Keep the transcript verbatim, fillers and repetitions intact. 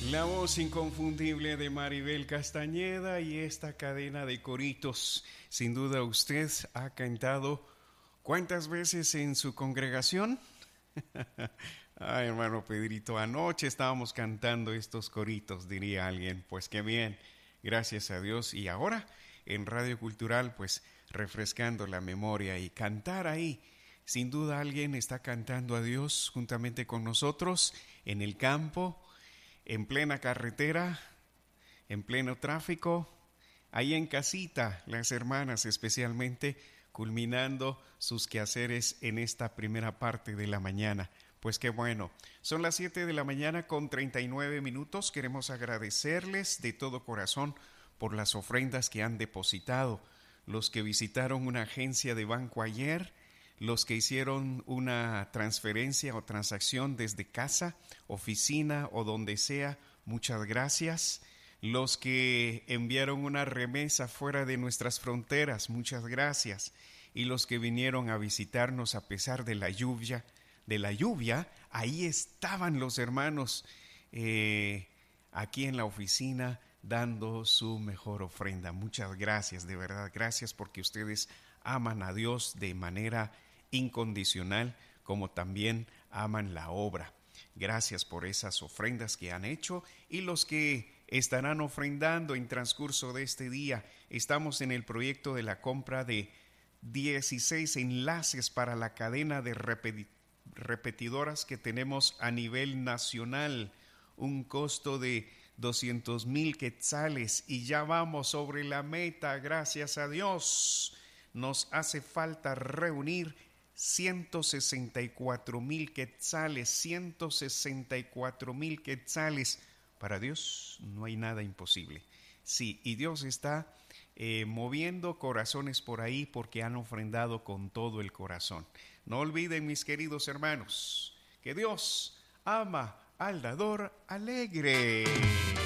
La voz inconfundible de Maribel Castañeda y esta cadena de coritos. Sin duda usted ha cantado ¿cuántas veces en su congregación? Ay, hermano Pedrito, anoche estábamos cantando estos coritos, diría alguien. Pues qué bien, gracias a Dios. Y ahora en Radio Cultural, pues refrescando la memoria y cantar ahí. Sin duda alguien está cantando a Dios juntamente con nosotros en el campo, en plena carretera, en pleno tráfico, ahí en casita, las hermanas especialmente, culminando sus quehaceres en esta primera parte de la mañana. Pues qué bueno, son las siete de la mañana con treinta y nueve minutos. Queremos agradecerles de todo corazón por las ofrendas que han depositado, los que visitaron una agencia de banco ayer, los que hicieron una transferencia o transacción desde casa, oficina o donde sea, muchas gracias. Los que enviaron una remesa fuera de nuestras fronteras, muchas gracias. Y los que vinieron a visitarnos a pesar de la lluvia, de la lluvia, ahí estaban los hermanos eh, aquí en la oficina dando su mejor ofrenda. Muchas gracias, de verdad, gracias porque ustedes aman a Dios de manera incondicional, como también aman la obra. Gracias por esas ofrendas que han hecho y los que estarán ofrendando en transcurso de este día. Estamos en el proyecto de la compra de dieciséis enlaces para la cadena de repeti- repetidoras que tenemos a nivel nacional, un costo de doscientos mil quetzales y ya vamos sobre la meta, gracias a Dios. Nos hace falta reunir ciento sesenta y cuatro mil quetzales, ciento sesenta y cuatro mil quetzales. Para Dios no hay nada imposible. Sí, y Dios está eh, moviendo corazones por ahí porque han ofrendado con todo el corazón. No olviden, mis queridos hermanos, que Dios ama al dador alegre.